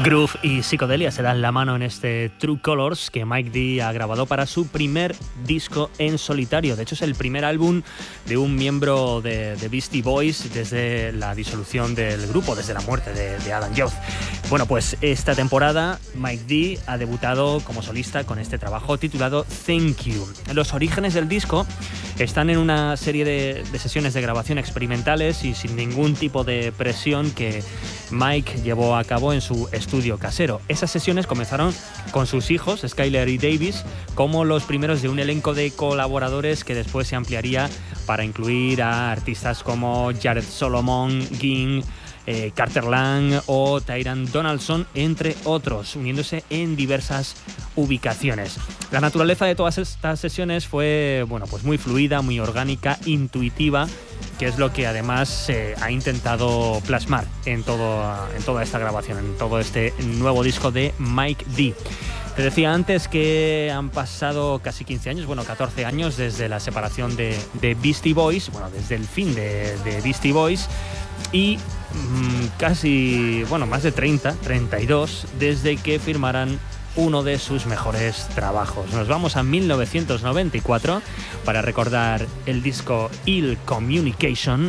Groove y psicodelia se dan la mano en este True Colors que Mike D ha grabado para su primer disco en solitario. De hecho, es el primer álbum de un miembro de Beastie Boys desde la disolución del grupo, desde la muerte de Adam Yost. Bueno, pues esta temporada Mike D ha debutado como solista con este trabajo titulado Thank You. Los orígenes del disco están en una serie de sesiones de grabación experimentales y sin ningún tipo de presión que Mike llevó a cabo en su estudio casero. Esas sesiones comenzaron con sus hijos, Skyler y Davis, como los primeros de un elenco de colaboradores que después se ampliaría para incluir a artistas como Jared Solomon, Ging, Carter Lang o Tyrant Donaldson, entre otros, uniéndose en diversas ubicaciones. La naturaleza de todas estas sesiones fue, pues muy fluida, muy orgánica, intuitiva, que es lo que además se ha intentado plasmar en toda esta grabación, en todo este nuevo disco de Mike D. Te decía antes que han pasado casi 15 años, 14 años desde la separación de Beastie Boys, desde el fin de Beastie Boys, y casi, más de 32 desde que firmaran uno de sus mejores trabajos. Nos vamos a 1994 para recordar el disco Ill Communication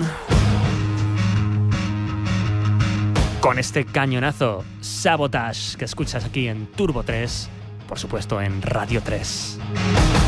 con este cañonazo Sabotage que escuchas aquí en Turbo 3, por supuesto en Radio 3.